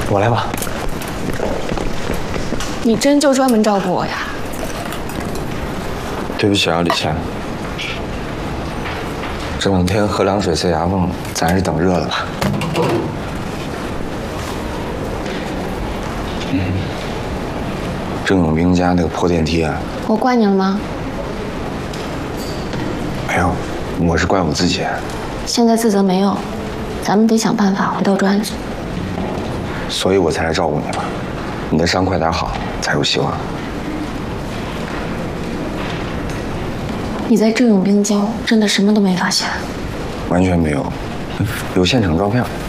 我来吧。 你真就专门照顾我呀？ 对不起啊，李倩。这两天喝凉水塞牙缝，咱还是等热了吧。郑永兵家那个破电梯啊， 我怪你了吗？ 没有，我是怪我自己。 现在自责没用，咱们得想办法回到专职。 所以我才来照顾你嘛。你的伤快点好，才有希望。 你在郑永兵家真的什么都没发现？ 完全没有，有现场照片。